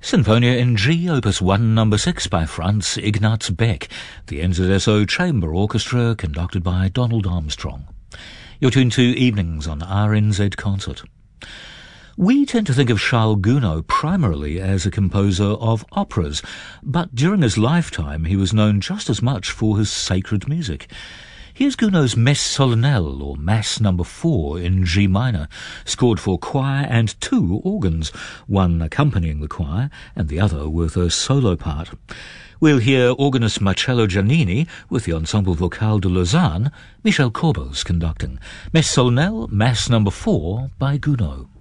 Sinfonia in G, Opus 1, No. 6 by Franz Ignaz Beck, the NZSO Chamber Orchestra, conducted by Donald Armstrong. You're tuned to Evenings on RNZ Concert. We tend to think of Charles Gounod primarily as a composer of operas, but during his lifetime he was known just as much for his sacred music. Here's Gounod's Messe Solennelle, or Mass No. 4 in G minor, scored for choir and 2 organs, one accompanying the choir and the other with a solo part. We'll hear organist Marcello Giannini with the Ensemble Vocal de Lausanne, Michel Corbos conducting. Messe Solennelle, Mass No. 4 by Gounod.